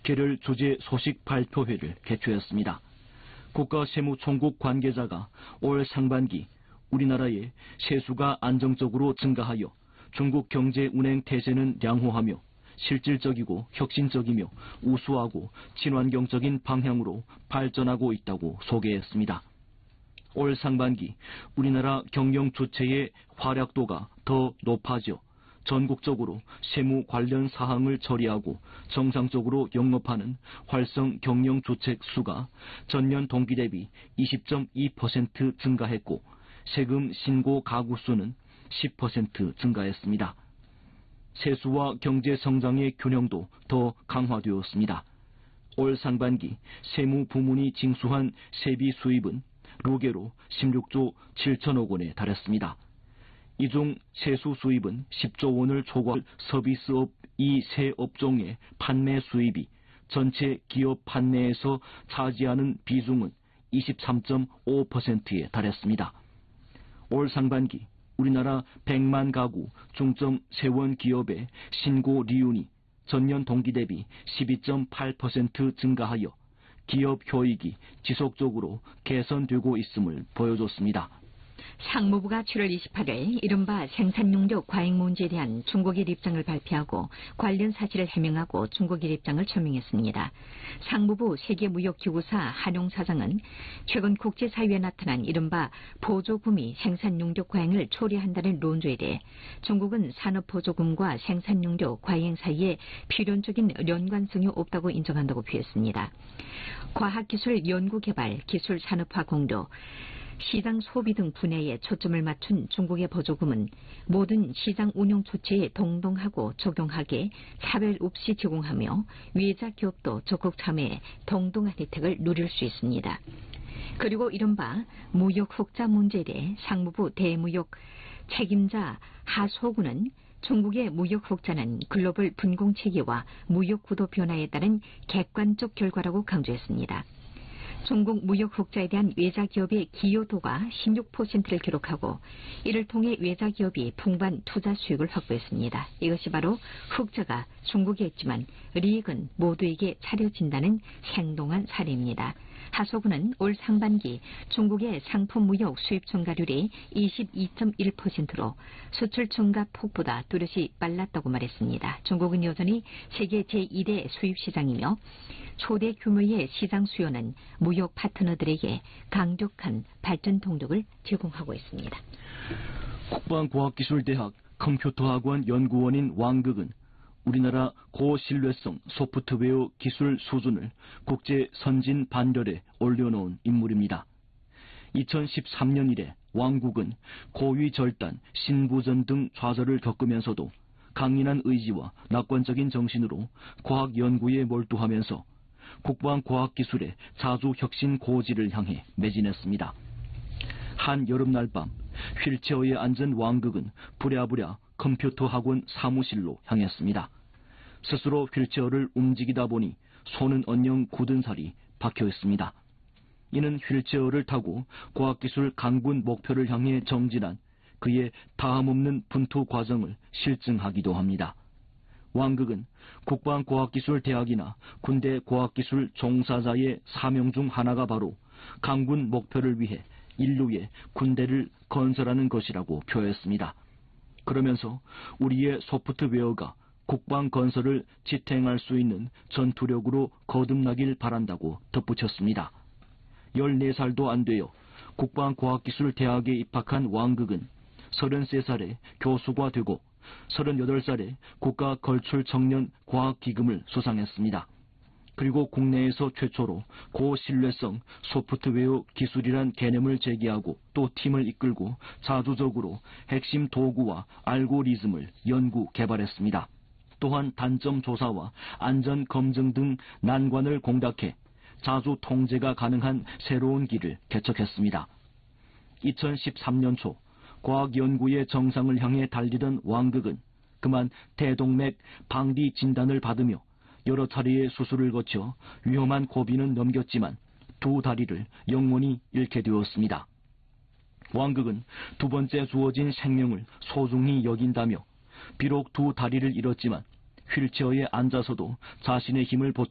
개별 주재 소식 발표회를 개최했습니다. 국가세무총국 관계자가 올 상반기 우리나라의 세수가 안정적으로 증가하여 중국 경제 운행 태세는 양호하며 실질적이고 혁신적이며 우수하고 친환경적인 방향으로 발전하고 있다고 소개했습니다. 올 상반기 우리나라 경영 주체의 활약도가 더 높아져 전국적으로 세무 관련 사항을 처리하고 정상적으로 영업하는 활성 경영 주책 수가 전년 동기 대비 20.2% 증가했고 세금 신고 가구 수는 10% 증가했습니다. 세수와 경제 성장의 균형도 더 강화되었습니다. 올 상반기 세무 부문이 징수한 세비 수입은 루게로 16조 7천억 원에 달했습니다. 이 중 세수 수입은 10조 원을 초과할 서비스업 이 세 업종의 판매 수입이 전체 기업 판매에서 차지하는 비중은 23.5%에 달했습니다. 올 상반기 우리나라 100만 가구 중점 세원 기업의 신고 리윤이 전년 동기 대비 12.8% 증가하여 기업 효익이 지속적으로 개선되고 있음을 보여줬습니다. 상무부가 7월 28일 이른바 생산용료 과잉 문제에 대한 중국의 입장을 발표하고 관련 사실을 해명하고 중국의 입장을 천명했습니다. 상무부 세계무역기구사 한용 사장은 최근 국제사회에 나타난 이른바 보조금이 생산용료 과잉을 초래한다는 논조에 대해 중국은 산업보조금과 생산용료 과잉 사이에 필연적인 연관성이 없다고 인정한다고 표했습니다. 과학기술 연구개발, 기술산업화 공조, 시장 소비 등 분야에 초점을 맞춘 중국의 보조금은 모든 시장 운용 조치에 동등하고 적용하게 차별 없이 제공하며 외자 기업도 적극 참여해 동등한 혜택을 누릴 수 있습니다. 그리고 이른바 무역 흑자 문제에 대해 상무부 대무역 책임자 하소구는 중국의 무역 흑자는 글로벌 분공체계와 무역 구도 변화에 따른 객관적 결과라고 강조했습니다. 중국 무역 흑자에 대한 외자 기업의 기여도가 16%를 기록하고 이를 통해 외자 기업이 풍부한 투자 수익을 확보했습니다. 이것이 바로 흑자가 중국에 있지만 이익은 모두에게 차려진다는 생동한 사례입니다. 하소구는 올 상반기 중국의 상품 무역 수입 증가율이 22.1%로 수출 증가 폭보다 뚜렷이 빨랐다고 말했습니다. 중국은 여전히 세계 제2대 수입 시장이며 초대 규모의 시장 수요는 무역 파트너들에게 강력한 발전 동력을 제공하고 있습니다. 국방과학기술대학 컴퓨터학원 연구원인 왕극은 우리나라 고신뢰성 소프트웨어 기술 수준을 국제 선진 반열에 올려놓은 인물입니다. 2013년 이래 왕국은 고위절단, 신부전 등 좌절을 겪으면서도 강인한 의지와 낙관적인 정신으로 과학 연구에 몰두하면서 국방과학기술의 자주혁신 고지를 향해 매진했습니다. 한 여름날 밤 휠체어에 앉은 왕극은 부랴부랴 컴퓨터 학원 사무실로 향했습니다. 스스로 휠체어를 움직이다 보니 손은 언영 굳은 살이 박혀 있습니다. 이는 휠체어를 타고 과학기술 강군 목표를 향해 정진한 그의 다함없는 분투 과정을 실증하기도 합니다. 왕극은 국방과학기술대학이나 군대 과학기술 종사자의 사명 중 하나가 바로 강군 목표를 위해 인류의 군대를 건설하는 것이라고 표했습니다. 그러면서 우리의 소프트웨어가 국방 건설을 지탱할 수 있는 전투력으로 거듭나길 바란다고 덧붙였습니다. 14살도 안 되어 국방과학기술대학에 입학한 왕극은 33살에 교수가 되고 38살에 국가걸출청년 과학기금을 수상했습니다. 그리고 국내에서 최초로 고신뢰성 소프트웨어 기술이란 개념을 제기하고 또 팀을 이끌고 자주적으로 핵심 도구와 알고리즘을 연구 개발했습니다. 또한 단점 조사와 안전 검증 등 난관을 공략해 자주 통제가 가능한 새로운 길을 개척했습니다. 2013년 초 과학 연구의 정상을 향해 달리던 왕극은 그만 대동맥 방디 진단을 받으며 여러 차례의 수술을 거쳐 위험한 고비는 넘겼지만 두 다리를 영원히 잃게 되었습니다. 왕극은 두 번째 주어진 생명을 소중히 여긴다며 비록 두 다리를 잃었지만 휠체어에 앉아서도 자신의 힘을